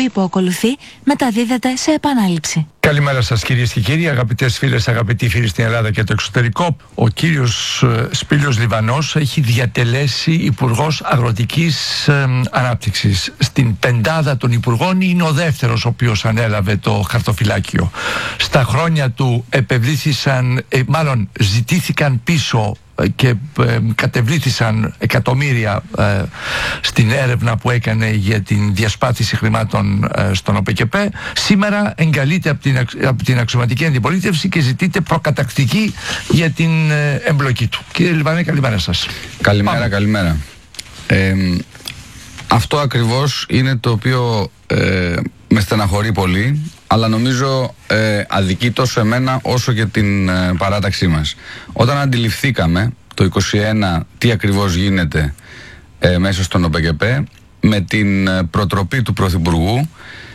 εκπομπή που ακολουθεί μεταδίδεται σε επανάληψη. Καλημέρα σας κυρίες και κύριοι, αγαπητές φίλες, αγαπητοί φίλοι στην Ελλάδα και το εξωτερικό. Ο κύριος Σπύλιος Λιβανός έχει διατελέσει Υπουργός Αγροτικής Ανάπτυξης. Στην πεντάδα των υπουργών είναι ο δεύτερος ο οποίος ανέλαβε το χαρτοφυλάκιο. Στα χρόνια του ζητήθηκαν πίσω και κατεβλήθησαν εκατομμύρια στην έρευνα που έκανε για την διασπάθηση χρημάτων στον ΟΠΕΚΕΠ. Σήμερα εγκαλείται από την αξιωματική αντιπολίτευση και ζητείται προκατακτική για την εμπλοκή του. Κύριε Λιβανέ, καλημέρα σας. Καλημέρα. Αυτό ακριβώς είναι το οποίο με στεναχωρεί πολύ, αλλά νομίζω αδικεί τόσο εμένα όσο και την παράταξή μας. Όταν αντιληφθήκαμε το 2021 τι ακριβώς γίνεται μέσα στον ΟΠΕΚΕΠ, με την προτροπή του Πρωθυπουργού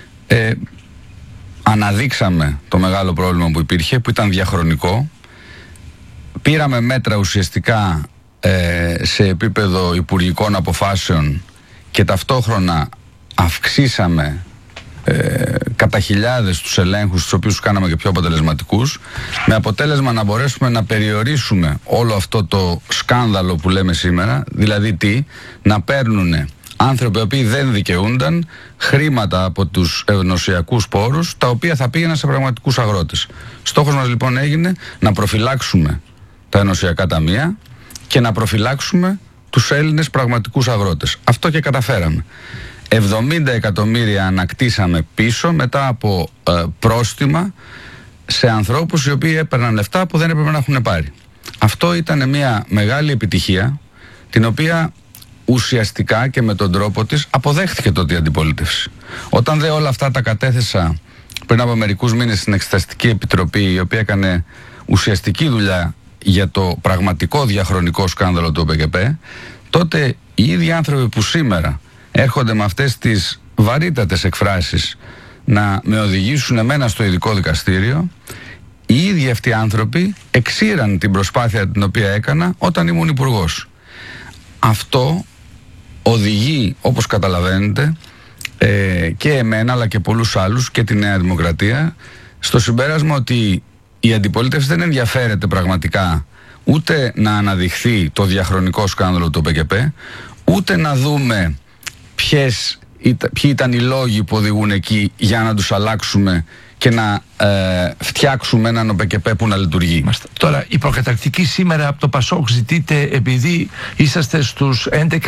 αναδείξαμε το μεγάλο πρόβλημα που υπήρχε, που ήταν διαχρονικό. Πήραμε μέτρα ουσιαστικά σε επίπεδο υπουργικών αποφάσεων και ταυτόχρονα αυξήσαμε κατά χιλιάδες τους ελέγχους, τους οποίους κάναμε και πιο αποτελεσματικούς, με αποτέλεσμα να μπορέσουμε να περιορίσουμε όλο αυτό το σκάνδαλο που λέμε σήμερα. Δηλαδή να παίρνουν άνθρωποι οι οποίοι δεν δικαιούνταν χρήματα από τους ενωσιακούς πόρους, τα οποία θα πήγαιναν σε πραγματικούς αγρότες. Στόχος μας λοιπόν έγινε να προφυλάξουμε τα ενωσιακά ταμεία και να προφυλάξουμε τους Έλληνες πραγματικούς αγρότες. Αυτό και καταφέραμε. 70 εκατομμύρια ανακτήσαμε πίσω μετά από πρόστιμα σε ανθρώπους οι οποίοι έπαιρναν λεφτά που δεν έπρεπε να έχουν πάρει. Αυτό ήταν μια μεγάλη επιτυχία, την οποία ουσιαστικά και με τον τρόπο της αποδέχθηκε τότε η αντιπολίτευση. Όταν δε όλα αυτά τα κατέθεσα πριν από μερικούς μήνες στην Εξεταστική Επιτροπή, η οποία έκανε ουσιαστική δουλειά για το πραγματικό διαχρονικό σκάνδαλο του ΟΠΕΚΕΠ, τότε οι ίδιοι άνθρωποι που σήμερα έρχονται με αυτές τις βαρύτατες εκφράσεις να με οδηγήσουν εμένα στο ειδικό δικαστήριο, οι ίδιοι αυτοί οι άνθρωποι εξήραν την προσπάθεια την οποία έκανα όταν ήμουν υπουργός. Αυτό οδηγεί, όπως καταλαβαίνετε, και εμένα αλλά και πολλούς άλλους και τη Νέα Δημοκρατία στο συμπέρασμα ότι η αντιπολίτευση δεν ενδιαφέρεται πραγματικά ούτε να αναδειχθεί το διαχρονικό σκάνδαλο του ΟΠΕΚΕΠ, ούτε να δούμε ποιοι ήταν οι λόγοι που οδηγούν εκεί για να τους αλλάξουμε και να φτιάξουμε έναν ΟΠΕΚΕΠ που να λειτουργεί. Τώρα, η προκαταρκτική σήμερα από το ΠΑΣΟΚ ζητείτε επειδή είσαστε στους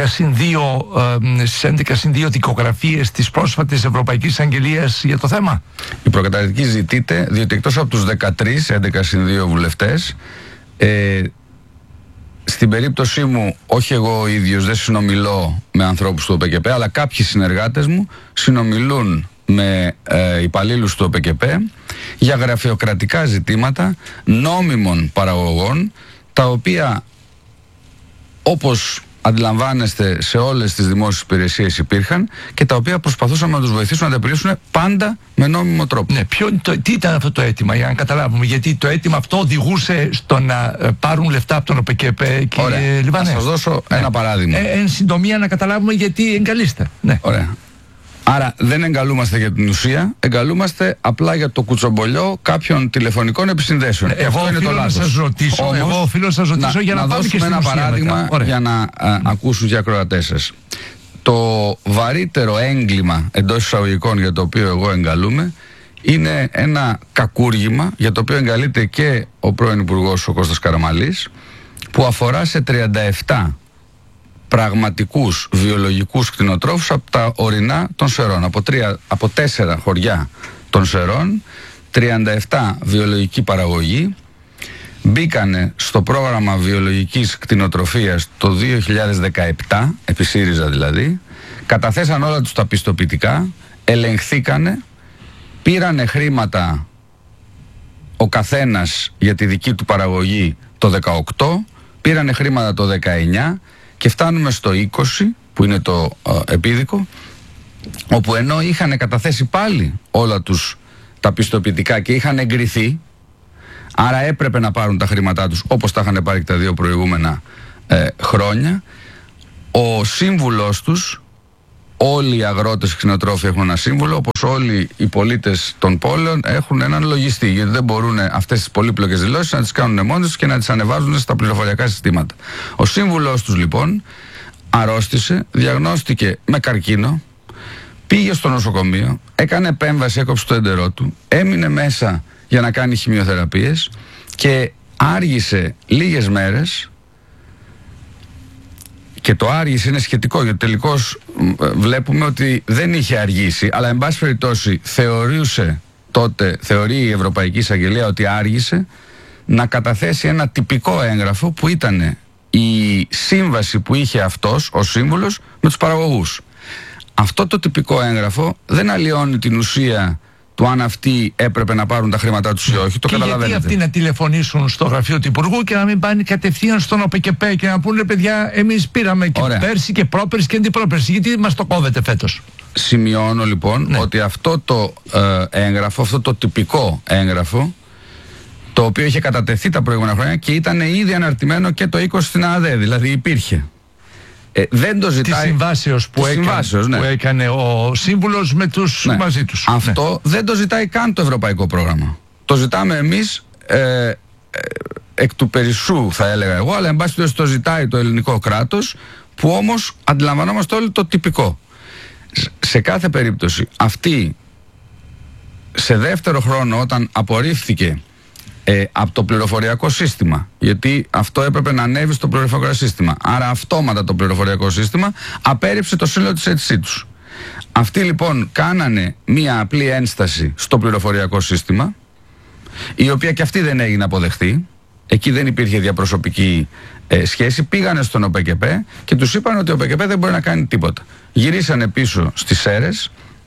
11+2 δικογραφίες της πρόσφατης Ευρωπαϊκής Αγγελίας για το θέμα. Η προκαταρκτική ζητείτε διότι εκτός από τους 11+2 βουλευτές, στην περίπτωσή μου, όχι εγώ ο ίδιος δεν συνομιλώ με ανθρώπους του ΟΠΕΚΕΠ, αλλά κάποιοι συνεργάτες μου συνομιλούν με υπαλλήλους του ΟΠΕΚΕΠ για γραφειοκρατικά ζητήματα νόμιμων παραγωγών, τα οποία, όπως αντιλαμβάνεστε, σε όλες τις δημόσιες υπηρεσίες υπήρχαν και τα οποία προσπαθούσαμε να τους βοηθήσουμε να τα επιλύσουν πάντα με νόμιμο τρόπο. Ναι, τι ήταν αυτό το αίτημα, για να καταλάβουμε, γιατί το αίτημα αυτό οδηγούσε στο να πάρουν λεφτά από τον ΟΠΕΚΕΠ, κύριε Λιβανέ. Θα σας δώσω ένα παράδειγμα. Εν συντομία να καταλάβουμε γιατί εγκαλείστε. Ναι. Ωραία. Άρα δεν εγκαλούμαστε για την ουσία, εγκαλούμαστε απλά για το κουτσομπολιό κάποιων τηλεφωνικών επισυνδέσεων. Εγώ οφείλω να σας ρωτήσω, για να πάμε και στην ένα ουσία παράδειγμα για να ακούσουν και οι ακροατές σας. Το βαρύτερο έγκλημα εντός εισαγωγικών για το οποίο εγώ εγκαλούμε είναι ένα κακούργημα για το οποίο εγκαλείται και ο πρώην Υπουργός ο Κώστας Καραμαλής, που αφορά σε 37 πραγματικούς βιολογικούς κτηνοτρόφους από τα ορεινά των Σερών, από 4 χωριά των Σερών, 37 βιολογική παραγωγή. Μπήκανε στο πρόγραμμα βιολογικής κτηνοτροφίας το 2017, επί ΣΥΡΙΖΑ δηλαδή, καταθέσαν όλα τους τα πιστοποιητικά, ελεγχθήκανε, πήρανε χρήματα ο καθένας για τη δική του παραγωγή το 18, πήρανε χρήματα το 19 και φτάνουμε στο 20 που είναι το επίδικο, όπου ενώ είχαν καταθέσει πάλι όλα τους τα πιστοποιητικά και είχαν εγκριθεί, άρα έπρεπε να πάρουν τα χρήματά τους όπως τα είχαν πάρει και τα 2 προηγούμενα χρόνια, ο σύμβουλος τους, όλοι οι αγρότες και κτηνοτρόφοι έχουν ένα σύμβουλο, όπως όλοι οι πολίτες των πόλεων έχουν έναν λογιστή. Γιατί δεν μπορούν αυτές τις πολύπλοκες δηλώσεις να τις κάνουν μόνοι τους και να τις ανεβάζουν στα πληροφοριακά συστήματα. Ο σύμβουλος τους λοιπόν αρρώστησε, διαγνώστηκε με καρκίνο, πήγε στο νοσοκομείο, έκανε επέμβαση, έκοψε το έντερό του, έμεινε μέσα για να κάνει χημειοθεραπείες και άργησε λίγες μέρες. Και το άργησε είναι σχετικό, γιατί τελικώς βλέπουμε ότι δεν είχε αργήσει, αλλά εν πάση περιπτώσει θεωρεί η Ευρωπαϊκή Εισαγγελία ότι άργησε να καταθέσει ένα τυπικό έγγραφο που ήταν η σύμβαση που είχε αυτός ο σύμβουλος με τους παραγωγούς. Αυτό το τυπικό έγγραφο δεν αλλοιώνει την ουσία του αν αυτοί έπρεπε να πάρουν τα χρήματά τους ή όχι. Το καταλαβαίνετε. Γιατί αυτοί να τηλεφωνήσουν στο γραφείο του Υπουργού και να μην πάνε κατευθείαν στον ΟΠΕΚΕΠΕ και να πούνε, παιδιά, εμείς πήραμε και πέρσι και πρόπερσι και αντιπρόπερσι. Γιατί μας το κόβετε φέτος? Σημειώνω λοιπόν ότι αυτό το έγγραφο, αυτό το τυπικό έγγραφο, το οποίο είχε κατατεθεί τα προηγούμενα χρόνια και ήταν ήδη αναρτημένο και το 20 στην ΑΔΕ, δηλαδή υπήρχε. Δεν το ζητάει. Τη συμβάσεως που έκανε ο σύμβουλος με τους μαζί τους. Αυτό δεν το ζητάει καν το ευρωπαϊκό πρόγραμμα. Το ζητάμε εμείς εκ του περισσού, θα έλεγα εγώ, αλλά εν πάση περιπτώσει το ζητάει το ελληνικό κράτος, που όμως αντιλαμβανόμαστε όλοι το τυπικό. Σε κάθε περίπτωση αυτή, σε δεύτερο χρόνο, όταν απορρίφθηκε από το πληροφοριακό σύστημα, γιατί αυτό έπρεπε να ανέβει στο πληροφοριακό σύστημα, άρα αυτόματα το πληροφοριακό σύστημα απέρριψε το σύνολο της αίτησής τους. Αυτοί λοιπόν κάνανε μία απλή ένσταση στο πληροφοριακό σύστημα, η οποία και αυτή δεν έγινε αποδεχτή. Εκεί δεν υπήρχε διαπροσωπική σχέση. Πήγανε στον ΟΠΕΚΕΠΕ και τους είπαν ότι ο ΟΠΕΚΕΠΕ δεν μπορεί να κάνει τίποτα. Γυρίσανε πίσω στις ΣΕΡΕΣ,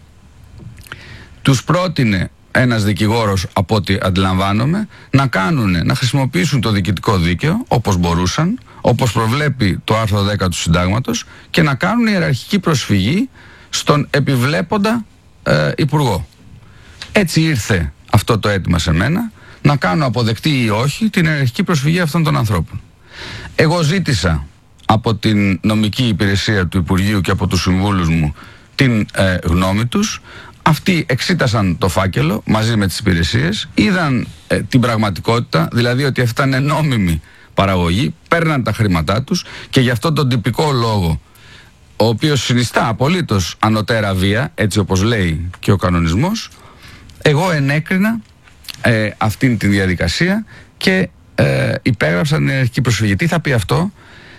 τους πρότεινε ένας δικηγόρος, από ό,τι αντιλαμβάνομαι, να χρησιμοποιήσουν το διοικητικό δίκαιο όπως μπορούσαν, όπως προβλέπει το άρθρο 10 του Συντάγματος, και να κάνουν ιεραρχική προσφυγή στον επιβλέποντα υπουργό. Έτσι ήρθε αυτό το αίτημα σε μένα, να κάνω αποδεκτή ή όχι την ιεραρχική προσφυγή αυτών των ανθρώπων. Εγώ ζήτησα από την νομική υπηρεσία του Υπουργείου και από τους συμβούλους μου την γνώμη τους. Αυτοί εξήτασαν το φάκελο μαζί με τις υπηρεσίες, είδαν την πραγματικότητα, δηλαδή ότι αυτά είναι νόμιμη παραγωγή, παίρναν τα χρήματά τους, και γι' αυτόν τον τυπικό λόγο, ο οποίος συνιστά απολύτως ανωτέρα βία, έτσι όπως λέει και ο κανονισμός, εγώ ενέκρινα αυτήν την διαδικασία και υπέγραψα την ιεραρχική προσφυγή. Τι θα πει αυτό?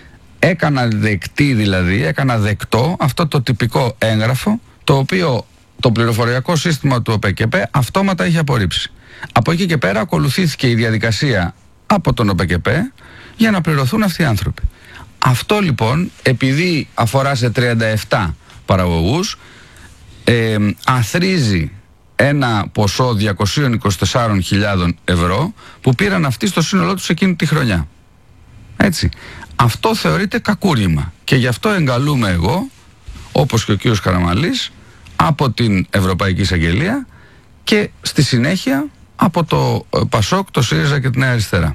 Έκανα δεκτό αυτό το τυπικό έγγραφο, το οποίο το πληροφοριακό σύστημα του ΟΠΕΚΕΠΕ αυτόματα είχε απορρίψει. Από εκεί και πέρα ακολουθήθηκε η διαδικασία από τον ΟΠΕΚΕΠΕ για να πληρωθούν αυτοί οι άνθρωποι. Αυτό λοιπόν, επειδή αφορά σε 37 παραγωγούς, αθρίζει ένα ποσό 224.000 ευρώ που πήραν αυτοί στο σύνολό τους εκείνη τη χρονιά. Έτσι. Αυτό θεωρείται κακούργημα και γι' αυτό εγκαλούμε εγώ, όπως και ο κύριος Καραμανλής, από την Ευρωπαϊκή Εισαγγελία και στη συνέχεια από το ΠΑΣΟΚ, το ΣΥΡΙΖΑ και την Νέα Αριστερά.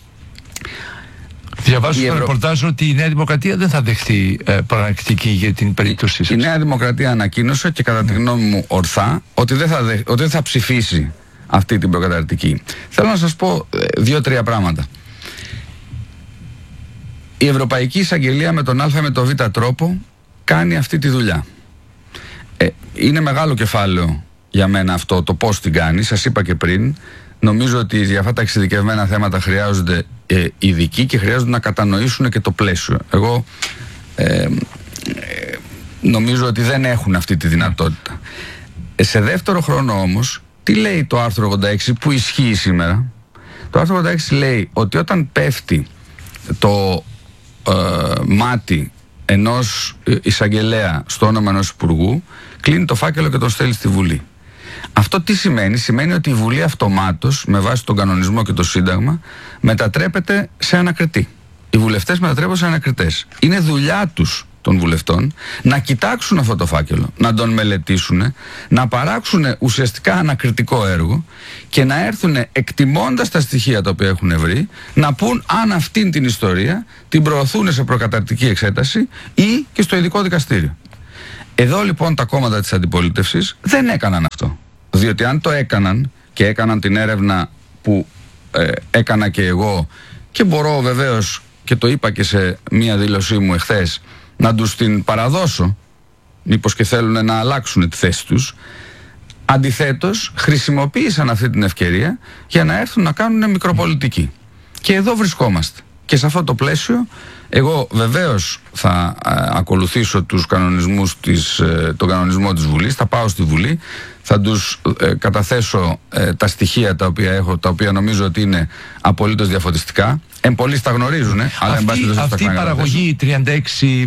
Διαβάζω στο ρεπορτάζ ότι η Νέα Δημοκρατία δεν θα δεχτεί προανακτική για την περίπτωσή σας. Η Νέα Δημοκρατία ανακοίνωσε, και κατά τη γνώμη μου ορθά, ότι δεν θα ψηφίσει αυτή την προκαταρκτική. Θέλω να σας πω 2-3 πράγματα. Η Ευρωπαϊκή Εισαγγελία με τον Α με τον Β τρόπο κάνει αυτή τη δουλειά. Είναι μεγάλο κεφάλαιο για μένα αυτό το πώς την κάνει. Σας είπα και πριν, νομίζω ότι για αυτά τα εξειδικευμένα θέματα χρειάζονται ειδικοί και χρειάζονται να κατανοήσουν και το πλαίσιο. Εγώ νομίζω ότι δεν έχουν αυτή τη δυνατότητα. Σε δεύτερο χρόνο όμως, τι λέει το άρθρο 86 που ισχύει σήμερα? Το άρθρο 86 λέει ότι όταν πέφτει το μάτι ενός εισαγγελέα στο όνομα ενός υπουργού, κλείνει το φάκελο και τον στέλνει στη Βουλή. Αυτό τι σημαίνει? Σημαίνει ότι η Βουλή αυτομάτως, με βάση τον κανονισμό και το Σύνταγμα, μετατρέπεται σε ανακριτή. Οι βουλευτές μετατρέπονται σε ανακριτές. Είναι δουλειά τους των βουλευτών να κοιτάξουν αυτό το φάκελο, να τον μελετήσουν, να παράξουν ουσιαστικά ανακριτικό έργο και να έρθουν, εκτιμώντας τα στοιχεία τα οποία έχουν βρει, να πούν αν αυτήν την ιστορία την προωθούν σε προκαταρκτική εξέταση ή και στο ειδικό δικαστήριο. Εδώ λοιπόν τα κόμματα της αντιπολίτευσης δεν έκαναν αυτό. Διότι αν το έκαναν και έκαναν την έρευνα που έκανα και εγώ, και μπορώ βεβαίως, και το είπα και σε μία δήλωσή μου εχθές, να τους την παραδώσω, μήπως και θέλουν να αλλάξουν τη θέση τους, αντιθέτως χρησιμοποίησαν αυτή την ευκαιρία για να έρθουν να κάνουν μικροπολιτική. Και εδώ βρισκόμαστε. Και σε αυτό το πλαίσιο εγώ βεβαίως θα ακολουθήσω τους κανονισμούς τον κανονισμό της Βουλής, θα πάω στη Βουλή, θα τους καταθέσω τα στοιχεία τα οποία έχω, τα οποία νομίζω ότι είναι απολύτως διαφωτιστικά. Πολλοί τα γνωρίζουν, αλλά αυτή η παραγωγή 36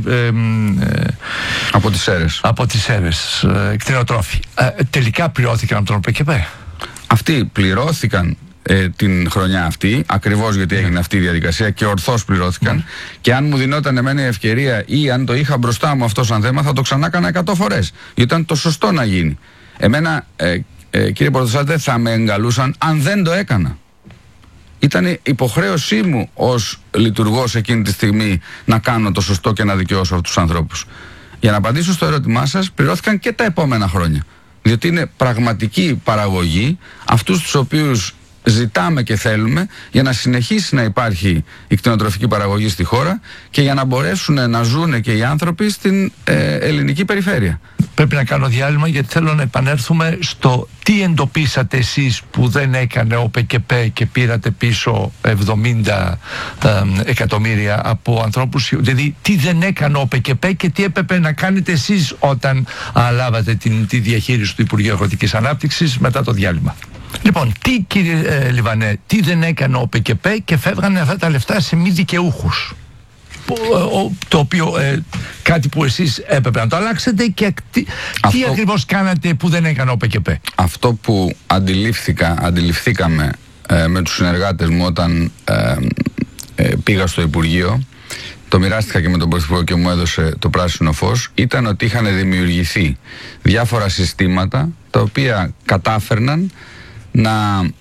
από τις Σέρρες κτηνοτρόφοι τελικά πληρώθηκαν από τον ΟΠΕΚΕΠΕ? Αυτοί πληρώθηκαν την χρονιά αυτή, ακριβώς γιατί έγινε αυτή η διαδικασία, και ορθώς πληρώθηκαν. Και αν μου δινόταν εμένα η ευκαιρία, ή αν το είχα μπροστά μου αυτό σαν θέμα, θα το ξανά έκανα 100 φορές. Ήταν το σωστό να γίνει. Εμένα, κύριε Πορτοσάλτη, δεν θα με εγκαλούσαν αν δεν το έκανα. Ήταν υποχρέωσή μου ως λειτουργός εκείνη τη στιγμή να κάνω το σωστό και να δικαιώσω αυτούς τους ανθρώπους. Για να απαντήσω στο ερώτημά σας, πληρώθηκαν και τα επόμενα χρόνια. Διότι είναι πραγματική παραγωγή, αυτούς τους οποίους ζητάμε και θέλουμε, για να συνεχίσει να υπάρχει η κτηνοτροφική παραγωγή στη χώρα και για να μπορέσουν να ζουν και οι άνθρωποι στην ελληνική περιφέρεια. Πρέπει να κάνω διάλειμμα, γιατί θέλω να επανέλθουμε στο τι εντοπίσατε εσείς που δεν έκανε ο ΟΠΕΚΕΠΕ και πήρατε πίσω 70 εκατομμύρια από ανθρώπους. Δηλαδή τι δεν έκανε ο ΟΠΕΚΕΠΕ και τι έπρεπε να κάνετε εσείς όταν λάβατε τη διαχείριση του Υπουργείου Αγροτικής Ανάπτυξης μετά το διάλειμμα. Λοιπόν, κύριε Λιβανέ, τι δεν έκανε ο ΟΠΕΚΕΠΕ και φεύγανε αυτά τα λεφτά σε μη δικαιούχους? Το οποίο κάτι που εσείς έπρεπε να το αλλάξετε, και τι ακριβώς κάνατε που δεν έκανε ο ΟΠΕΚΕΠΕ? Αυτό που αντιληφθήκαμε με τους συνεργάτες μου όταν πήγα στο Υπουργείο, το μοιράστηκα και με τον Πρωθυπουργό και μου έδωσε το πράσινο φως, ήταν ότι είχαν δημιουργηθεί διάφορα συστήματα τα οποία κατάφερναν να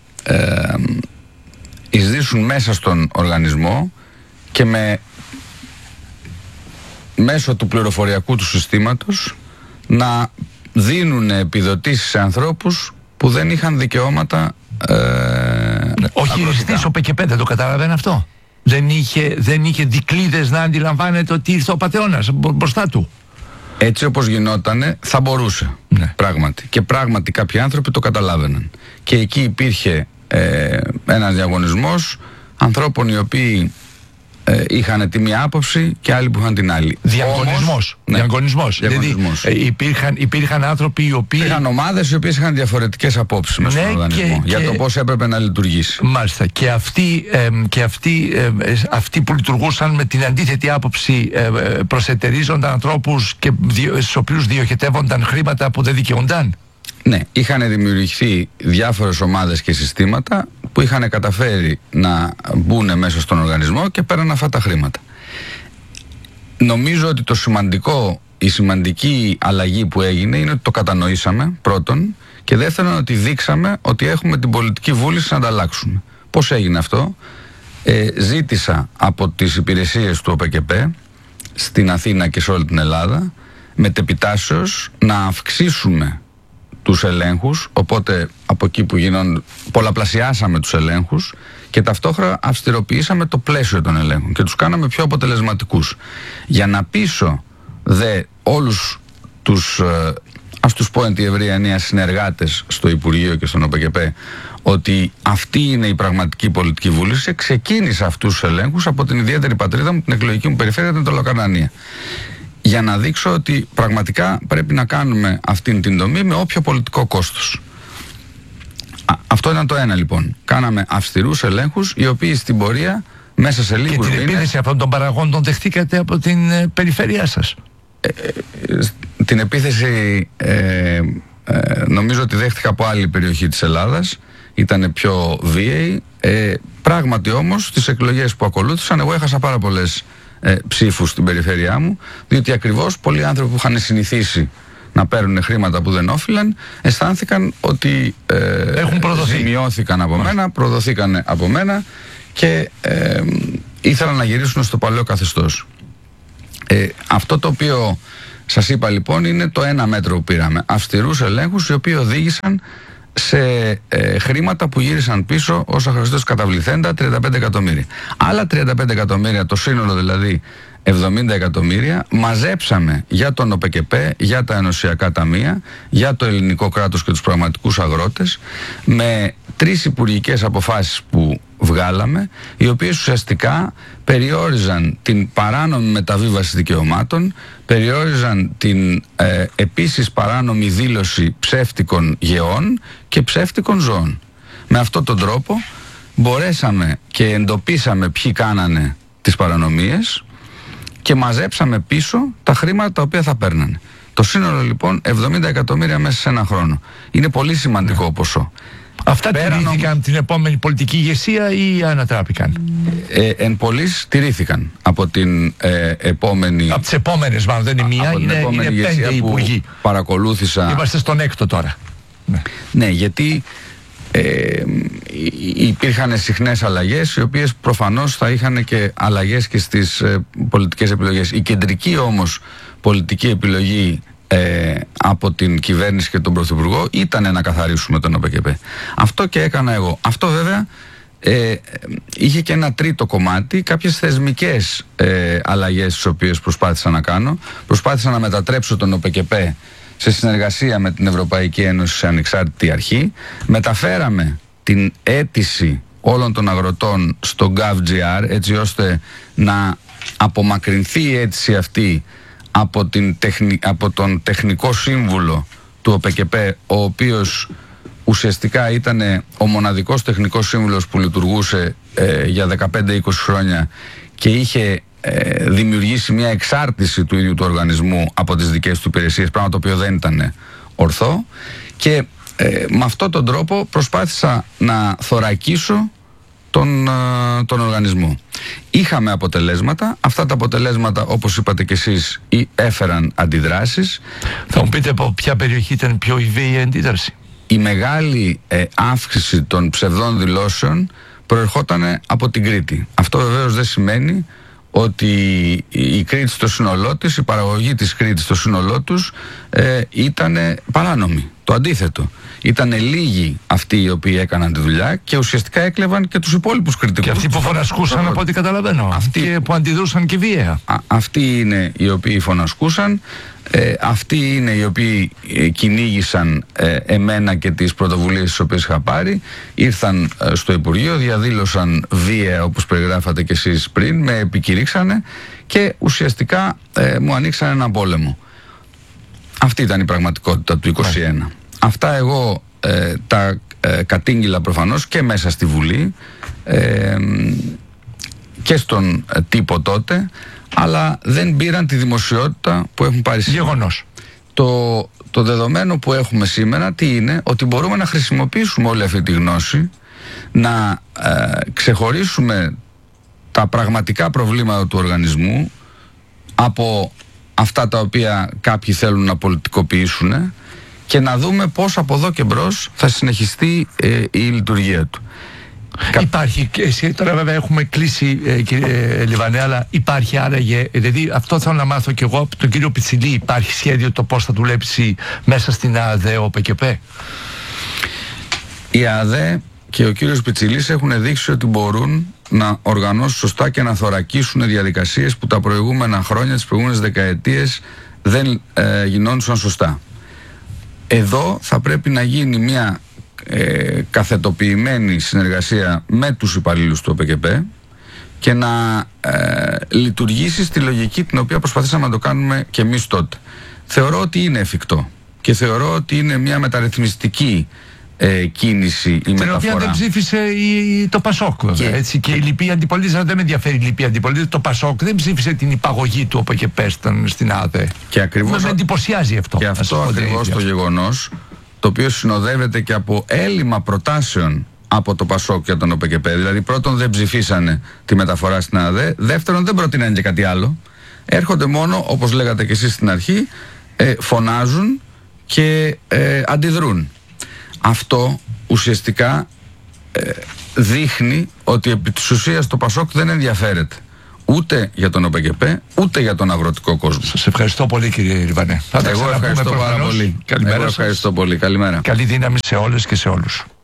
εισδύσουν μέσα στον οργανισμό και μέσω του πληροφοριακού του συστήματος να δίνουν επιδοτήσεις σε ανθρώπους που δεν είχαν δικαιώματα. Ο χειριστής ΟΠΕΚΕΠΕ δεν το καταλαβαίνει αυτό? Δεν είχε δικλείδες να αντιλαμβάνεται ότι ήρθε ο πατεώνας μπροστά του? Έτσι όπως γινότανε θα μπορούσε, πράγματι. Και πράγματι κάποιοι άνθρωποι το καταλάβαιναν. Και εκεί υπήρχε ένας διαγωνισμός ανθρώπων οι οποίοι είχαν τη μία άποψη και άλλοι που είχαν την άλλη. Διαγωνισμός. Δηλαδή υπήρχαν άνθρωποι οι οποίοι... Υπήρχαν ομάδες οι οποίες είχαν διαφορετικές απόψεις μέσα στον οργανισμό για το πώς έπρεπε να λειτουργήσει. Μάλιστα. Και αυτοί που λειτουργούσαν με την αντίθετη άποψη προσετερίζονταν ανθρώπους και στους οποίους διοχετεύονταν χρήματα που δεν δικαιούνταν. Ναι, είχαν δημιουργηθεί διάφορες ομάδες και συστήματα που είχαν καταφέρει να μπουν μέσα στον οργανισμό και πέραν αυτά τα χρήματα. Νομίζω ότι η σημαντική αλλαγή που έγινε είναι ότι το κατανοήσαμε πρώτον, και δεύτερον ότι δείξαμε ότι έχουμε την πολιτική βούληση να τα αλλάξουμε. Πώς έγινε αυτό? Ζήτησα από τις υπηρεσίες του ΟΠΕΚΕΠΕ στην Αθήνα και σε όλη την Ελλάδα μετεπιτάσεως να αυξήσουμε τους ελέγχους, οπότε από εκεί που γίνονται πολλαπλασιάσαμε τους ελέγχους και ταυτόχρονα αυστηροποιήσαμε το πλαίσιο των ελέγχων και τους κάναμε πιο αποτελεσματικούς. Για να πείσω όλους τους, ας τους πω εν τη ευρεία εννοία, συνεργάτες στο Υπουργείο και στον ΟΠΕΚΕΠΕ ότι αυτή είναι η πραγματική πολιτική βούληση, ξεκίνησα αυτούς τους ελέγχους από την ιδιαίτερη πατρίδα μου, την εκλογική μου περιφέρεια, την Τολοκαρνανία. Για να δείξω ότι πραγματικά πρέπει να κάνουμε αυτήν την δομή με όποιο πολιτικό κόστος. Αυτό ήταν το ένα λοιπόν. Κάναμε αυστηρούς ελέγχους, οι οποίοι στην πορεία μέσα σε λίγους μήνες... Και την επίθεση αυτών των παραγόντων δεχτήκατε από την περιφέρειά σας? Την επίθεση νομίζω ότι δέχτηκα από άλλη περιοχή της Ελλάδας. Ήταν πιο βίαιη. Πράγματι όμως στις εκλογές που ακολούθησαν εγώ έχασα πάρα πολλές ψήφους στην περιφέρειά μου, διότι ακριβώς πολλοί άνθρωποι που είχαν συνηθίσει να παίρνουν χρήματα που δεν όφυλαν αισθάνθηκαν ότι ζημιώθηκαν από μένα, προδοθήκαν από μένα και ήθελαν να γυρίσουν στο παλαιό καθεστώς. Αυτό το οποίο Σας είπα λοιπόν, είναι το ένα μέτρο που πήραμε. Αυστηρούς ελέγχους, οι οποίοι οδήγησαν σε χρήματα που γύρισαν πίσω ως αχρηστώς καταβληθέντα 35 εκατομμύρια. Άλλα 35 εκατομμύρια, το σύνολο δηλαδή 70 εκατομμύρια, μαζέψαμε για τον ΟΠΕΚΕΠΕ, για τα ενωσιακά ταμεία, για το ελληνικό κράτος και τους πραγματικούς αγρότες, με 3 υπουργικές αποφάσεις που βγάλαμε, οι οποίες ουσιαστικά περιόριζαν την παράνομη μεταβίβαση δικαιωμάτων, περιόριζαν την επίσης παράνομη δήλωση ψεύτικων γεών και ψεύτικων ζώων. Με αυτόν τον τρόπο μπορέσαμε και εντοπίσαμε ποιοι κάνανε τις παρανομίες και μαζέψαμε πίσω τα χρήματα τα οποία θα παίρνανε. Το σύνολο λοιπόν 70 εκατομμύρια μέσα σε ένα χρόνο. Είναι πολύ σημαντικό ποσό. Αυτά τηρήθηκαν την επόμενη πολιτική ηγεσία ή ανατράπηκαν? Εν πολλοίς τηρήθηκαν από την επόμενη. Από τις επόμενες, μάλλον δεν είναι μία, είναι 5 υπουργοί. Παρακολούθησα. Είμαστε στον 6ο τώρα. Ναι, γιατί υπήρχαν συχνές αλλαγές, οι οποίες προφανώς θα είχαν και αλλαγές και στις πολιτικές επιλογές. Η κεντρική όμως πολιτική επιλογή από την κυβέρνηση και τον Πρωθυπουργό ήταν να καθαρίσουμε τον ΟΠΕΚΕΠΕ. Αυτό και έκανα εγώ. Αυτό βέβαια είχε και ένα τρίτο κομμάτι, κάποιες θεσμικές αλλαγές τις οποίες προσπάθησα να κάνω. Προσπάθησα να μετατρέψω τον ΟΠΕΚΕΠΕ σε συνεργασία με την Ευρωπαϊκή Ένωση σε ανεξάρτητη αρχή. Μεταφέραμε την αίτηση όλων των αγροτών στο GovGR, έτσι ώστε να απομακρυνθεί η αίτηση αυτή από τον τεχνικό σύμβουλο του ΟΠΕΚΕΠΕ, ο οποίος ουσιαστικά ήταν ο μοναδικός τεχνικός σύμβουλος που λειτουργούσε για 15-20 χρόνια και είχε δημιουργήσει μια εξάρτηση του ίδιου του οργανισμού από τις δικές του υπηρεσίες, πράγμα το οποίο δεν ήταν ορθό, και με αυτόν τον τρόπο προσπάθησα να θωρακίσω τον οργανισμό. Είχαμε αποτελέσματα. Αυτά τα αποτελέσματα, όπως είπατε κι εσείς, έφεραν αντιδράσεις. Θα μου πείτε από ποια περιοχή ήταν πιο βίαιη η αντίδραση? Η μεγάλη αύξηση των ψευδών δηλώσεων προερχόταν από την Κρήτη. Αυτό βεβαίως δεν σημαίνει ότι η Κρήτη στο σύνολό της, η παραγωγή της Κρήτης στο σύνολό τους ήταν παράνομη. Το αντίθετο. Ήταν λίγοι αυτοί οι οποίοι έκαναν τη δουλειά και ουσιαστικά έκλεβαν και τους υπόλοιπους κριτικούς. Και αυτοί που φωνασκούσαν, από ό,τι καταλαβαίνω. Αυτοί και που αντιδρούσαν και βία. Αυτοί είναι οι οποίοι φωνασκούσαν. Αυτοί είναι οι οποίοι κυνήγησαν εμένα και τις πρωτοβουλίες τις οποίες είχα πάρει. Ήρθαν στο Υπουργείο, διαδήλωσαν βία, όπως περιγράφατε κι εσείς πριν, με επικηρύξανε και ουσιαστικά μου ανοίξαν έναν πόλεμο. Αυτή ήταν η πραγματικότητα του 2021. Αυτά εγώ τα κατήγγυλα προφανώς και μέσα στη Βουλή και στον τύπο τότε, αλλά δεν πήραν τη δημοσιότητα που έχουν πάρει σήμερα. Γεγονός. Το δεδομένο που έχουμε σήμερα τι είναι? Ότι μπορούμε να χρησιμοποιήσουμε όλη αυτή τη γνώση, να ξεχωρίσουμε τα πραγματικά προβλήματα του οργανισμού από αυτά τα οποία κάποιοι θέλουν να πολιτικοποιήσουν και να δούμε πώς από εδώ και μπρος θα συνεχιστεί η λειτουργία του. Υπάρχει, τώρα βέβαια έχουμε κλείσει, κύριε Λιβανέ, αλλά υπάρχει άραγε, δηλαδή αυτό θέλω να μάθω κι εγώ από τον κύριο Πιτσιλή, υπάρχει σχέδιο το πώς θα δουλέψει μέσα στην ΑΔΕ ο ΟΠΕΚΕΠΕ? Η ΑΔΕ και ο κύριος Πιτσιλής έχουν δείξει ότι μπορούν να οργανώσουν σωστά και να θωρακίσουν διαδικασίες που τα προηγούμενα χρόνια, τις προηγούμενες δεκαετίες δεν γινόντουσαν σωστά. Εδώ θα πρέπει να γίνει μια καθετοποιημένη συνεργασία με τους υπαλλήλους του ΟΠΕΚΕΠΕ και να λειτουργήσει στη λογική την οποία προσπαθήσαμε να το κάνουμε και εμείς τότε. Θεωρώ ότι είναι εφικτό και θεωρώ ότι είναι μια μεταρρυθμιστική κίνηση η μεταφορά. Την οποία δεν ψήφισε το Πασόκ, βέβαια. Έτσι, και η λυπή αντιπολίτευση, δεν με ενδιαφέρει η λυπή αντιπολίτευση. Το Πασόκ δεν ψήφισε την υπαγωγή του ΟΠΕΚΕΠΕ στην ΑΔΕ. Και ακριβώς με εντυπωσιάζει αυτό. Και αυτό ακριβώς το γεγονός, το οποίο συνοδεύεται και από έλλειμμα προτάσεων από το Πασόκ για τον ΟΠΕΚΕΠΕ. Δηλαδή, πρώτον, δεν ψηφίσανε τη μεταφορά στην ΑΔΕ. Δεύτερον, δεν προτείνανε και κάτι άλλο. Έρχονται μόνο, όπως λέγατε και εσείς στην αρχή, φωνάζουν και αντιδρούν. Αυτό ουσιαστικά δείχνει ότι επί της ουσίας το Πασόκ δεν ενδιαφέρεται ούτε για τον ΟΠΕΚΕΠΕ, ούτε για τον αγροτικό κόσμο. Σας ευχαριστώ πολύ, κύριε Ριβανέ. Εγώ ευχαριστώ πάρα πολύ. Καλημέρα σας. Ευχαριστώ πολύ. Καλημέρα. Καλή δύναμη σε όλες και σε όλους.